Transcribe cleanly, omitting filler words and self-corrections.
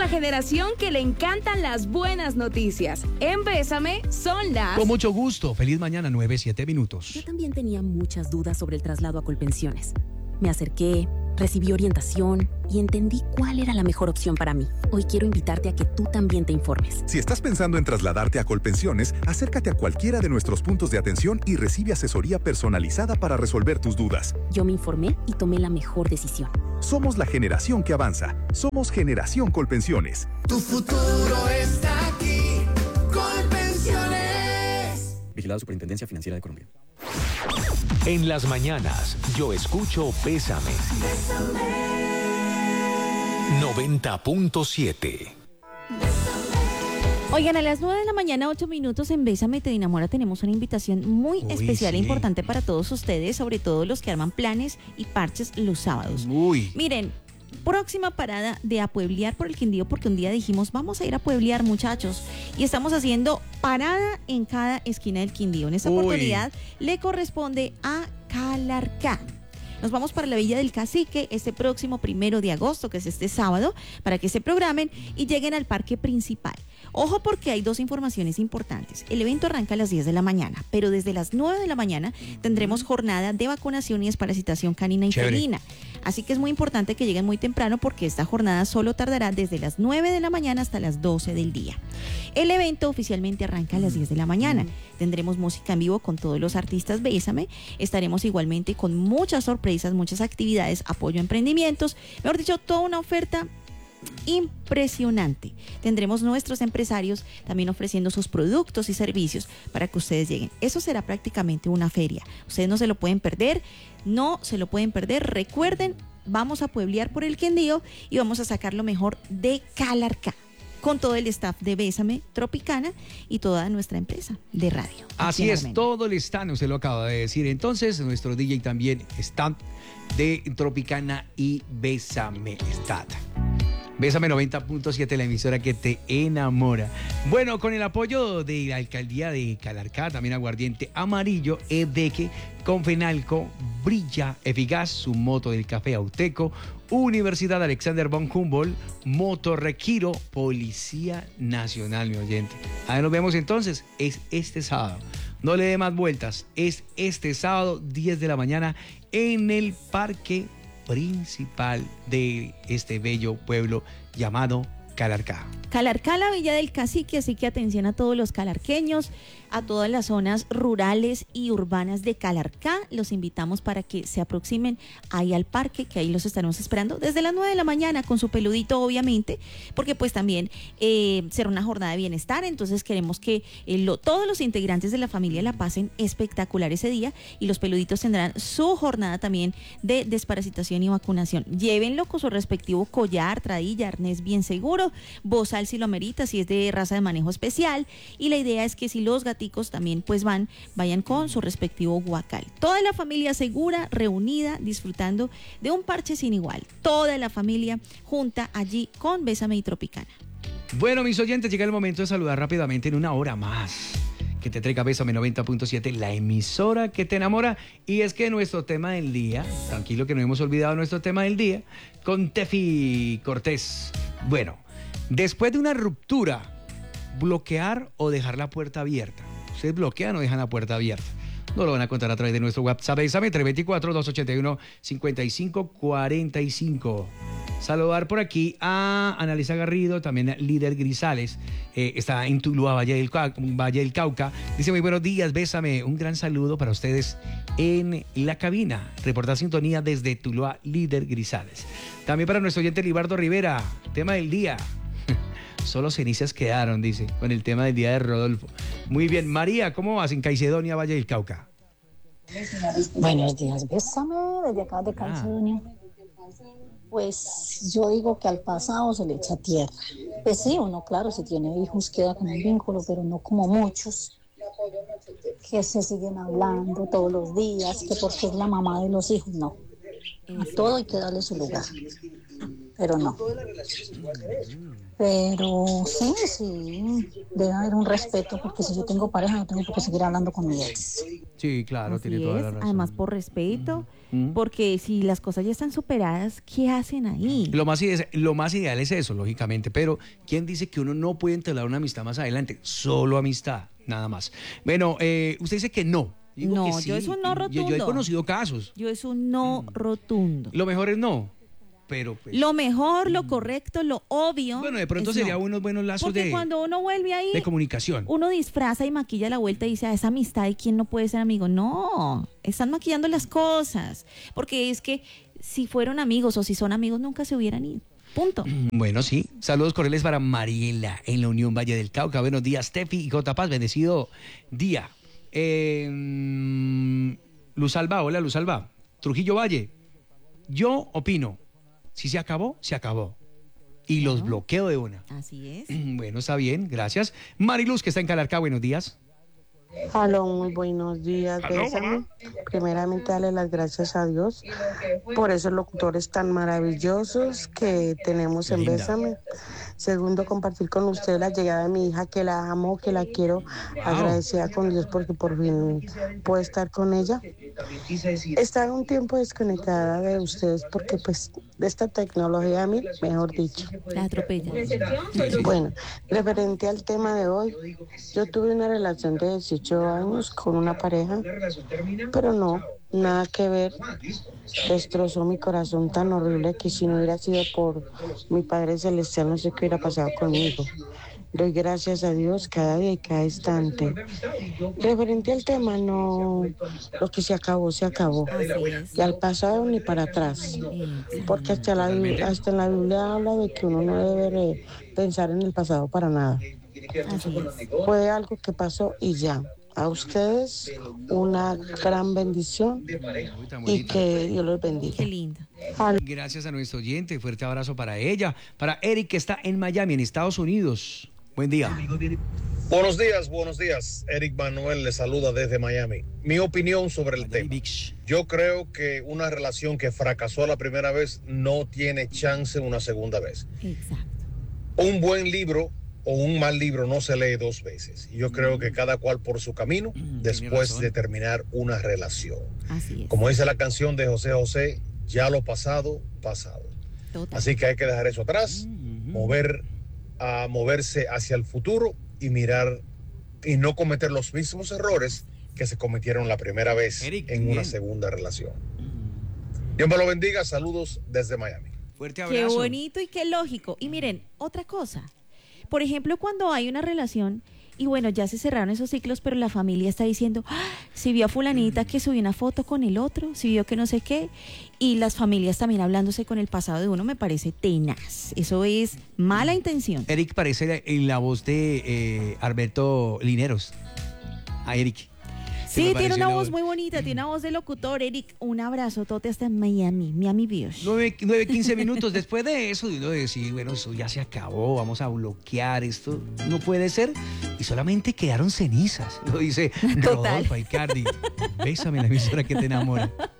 la generación que le encantan las buenas noticias. En Bésame son las... Con mucho gusto. Feliz mañana, 9:07 minutos. Yo también tenía muchas dudas sobre el traslado a Colpensiones. Me acerqué, recibí orientación y entendí cuál era la mejor opción para mí. Hoy quiero invitarte a que tú también te informes. Si estás pensando en trasladarte a Colpensiones, acércate a cualquiera de nuestros puntos de atención y recibe asesoría personalizada para resolver tus dudas. Yo me informé y tomé la mejor decisión. Somos la generación que avanza. Somos Generación Colpensiones. Tu futuro está aquí. Colpensiones. Vigilado Superintendencia Financiera de Colombia. En las mañanas, yo escucho Bésame. 90.7. Oigan, a las 9 de la mañana, 8 minutos en Bésame Te Enamora tenemos una invitación muy especial e importante para todos ustedes, sobre todo los que arman planes y parches los sábados. Miren, próxima parada de a pueblear por el Quindío, porque un día dijimos, vamos a ir a pueblear, muchachos, y estamos haciendo parada en cada esquina del Quindío. En esta oportunidad le corresponde a Calarcá. Nos vamos para la Villa del Cacique este próximo 1 de agosto, que es este sábado, para que se programen y lleguen al parque principal. Ojo, porque hay dos informaciones importantes. El evento arranca a las 10 de la mañana, pero desde las 9 de la mañana tendremos jornada de vacunación y desparasitación canina y felina. Así que es muy importante que lleguen muy temprano, porque esta jornada solo tardará desde las 9 de la mañana hasta las 12 del día. El evento oficialmente arranca a las 10 de la mañana. Tendremos música en vivo con todos los artistas Bésame. Estaremos igualmente con muchas sorpresas, muchas actividades, apoyo a emprendimientos. Mejor dicho, toda una oferta impresionante. Tendremos nuestros empresarios también ofreciendo sus productos y servicios para que ustedes lleguen. Eso será prácticamente una feria. Ustedes no se lo pueden perder, no se lo pueden perder. Recuerden, vamos a pueblear por el Quindío y vamos a sacar lo mejor de Calarcá, con todo el staff de Bésame, Tropicana y toda nuestra empresa de radio. Así es, todo el stand, usted lo acaba de decir. Entonces, nuestro DJ también está de Tropicana y Bésame está. Bésame 90.7, la emisora que te enamora. Bueno, con el apoyo de la alcaldía de Calarcá, también Aguardiente Amarillo, Edeque, Confenalco, Brilla, Eficaz, su moto del café Auteco, Universidad Alexander von Humboldt, Motorrequiro, Policía Nacional, mi oyente. Ahí nos vemos entonces, es este sábado. No le dé más vueltas, es este sábado, 10 de la mañana, en el Parque Principal de este bello pueblo llamado Calarcá. Calarcá, la Villa del Cacique, así que atención a todos los calarqueños, a todas las zonas rurales y urbanas de Calarcá. Los invitamos para que se aproximen ahí al parque, que ahí los estaremos esperando desde las 9 de la mañana con su peludito, obviamente, porque pues también será una jornada de bienestar. Entonces queremos que todos los integrantes de la familia la pasen espectacular ese día, y los peluditos tendrán su jornada también de desparasitación y vacunación. Llévenlo con su respectivo collar, tradilla, arnés bien seguro, bozal si lo amerita, si es de raza de manejo especial, y la idea es que si los gaticos también pues vayan con su respectivo guacal. Toda la familia segura, reunida, disfrutando de un parche sin igual. Toda la familia junta allí con Bésame y Tropicana. Bueno, mis oyentes, llega el momento de saludar rápidamente en una hora más. Que te traiga Bésame 90.7, la emisora que te enamora. Y es que nuestro tema del día, tranquilo que no hemos olvidado nuestro tema del día, con Tefi Cortés. Bueno, después de una ruptura, bloquear o dejar la puerta abierta. ¿Ustedes bloquean o dejan la puerta abierta? Nos lo van a contar a través de nuestro WhatsApp. Bésame 324-281-5545. Saludar por aquí a Analisa Garrido, también a Líder Grisales. Está en Tuluá, Valle del Cauca. Dice: muy buenos días, Bésame. Un gran saludo para ustedes en la cabina. Reportar sintonía desde Tuluá, Líder Grisales. También para nuestro oyente Libardo Rivera. Tema del día. Solo cenizas quedaron, dice, con el tema del día de Rodolfo. Muy bien. María, ¿cómo vas en Caicedonia, Valle del Cauca? Buenos días, Bésame, desde acá de Caicedonia. Pues yo digo que al pasado se le echa tierra. Pues sí, uno, claro, si tiene hijos queda con un vínculo, pero no como muchos que se siguen hablando todos los días, que porque es la mamá de los hijos, no. A todo hay que darle su lugar, pero no. Pero sí, debe haber un respeto, porque si yo tengo pareja no tengo por qué seguir hablando con mi ex. Sí, claro, Así tiene toda la es, razón. además por respeto, Porque si las cosas ya están superadas, ¿qué hacen ahí? Lo más ideal es eso, lógicamente, pero ¿quién dice que uno no puede entablar una amistad más adelante? Solo amistad, nada más. Bueno, usted dice que no. Digo no, que sí. Yo es un no rotundo. Yo he conocido casos. Yo es un no rotundo. Lo mejor es no. Pero pues, lo mejor, lo correcto, lo obvio. Bueno, de pronto sería unos buenos lazos porque cuando uno vuelve ahí de comunicación. Uno disfraza y maquilla la vuelta y dice, esa amistad y quién no puede ser amigo. No, están maquillando las cosas. Porque es que si fueron amigos o si son amigos nunca se hubieran ido. Punto. Bueno, sí. Saludos cordiales para Mariela en la Unión Valle del Cauca. Buenos días, Tefi y J. Paz. Bendecido día. Luz Alba, hola Luz Alba. Trujillo Valle. Yo opino. Si se acabó, se acabó. Y los bloqueo de una. Así es. Bueno, está bien, gracias. Mariluz, que está en Calarcá, buenos días. Aló, muy buenos días. Bésame. Primeramente, darle las gracias a Dios por esos locutores tan maravillosos que tenemos en Bésame. Segundo, compartir con usted la llegada de mi hija, que la amo, que la quiero, agradecida con Dios porque por fin puedo estar con ella. Estar un tiempo desconectada de ustedes porque pues de esta tecnología a mí, mejor dicho. La atropella. Bueno, referente al tema de hoy, yo tuve una relación de 18 años con una pareja, pero no, nada que ver. Destrozó mi corazón tan horrible que si no hubiera sido por mi Padre Celestial no sé qué hubiera pasado conmigo. Doy gracias a Dios cada día y cada instante. Referente al tema, no, lo que se acabó, se acabó. Y al pasado ni para atrás. Porque hasta en la Biblia habla de que uno no debe pensar en el pasado para nada. Fue algo que pasó y ya. A ustedes una gran bendición y que Dios los bendiga. Qué lindo. Gracias a nuestro oyente, fuerte abrazo para ella. Para Eric, que está en Miami, en Estados Unidos. Buen día. Buenos días. Eric Manuel le saluda desde Miami. Mi opinión sobre el tema. Yo creo que una relación que fracasó la primera vez no tiene chance una segunda vez. Exacto. Un buen libro o un mal libro no se lee dos veces. Yo creo que cada cual por su camino después de terminar una relación. Así es. Como dice la canción de José José, ya lo pasado, pasado. Total. Así que hay que dejar eso atrás, moverse hacia el futuro y mirar y no cometer los mismos errores que se cometieron la primera vez en una segunda relación. Dios me lo bendiga, saludos desde Miami. Fuerte abrazo. Qué bonito y qué lógico. Y miren, otra cosa. Por ejemplo, cuando hay una relación y bueno, ya se cerraron esos ciclos, pero la familia está diciendo, si vio a fulanita que subió una foto con el otro, si vio que no sé qué, y las familias también hablándose con el pasado de uno, me parece tenaz. Eso es mala intención. Eric parece en la voz de Alberto Lineros. A Eric. Sí, tiene una voz muy bonita, tiene una voz de locutor. Eric, un abrazotote hasta Miami Beach. 9:15 minutos después de eso, y uno decir, bueno, eso ya se acabó, vamos a bloquear esto, no puede ser. Y solamente quedaron cenizas, lo dice Rodolfo Icardi. Bésame, la emisora que te enamora.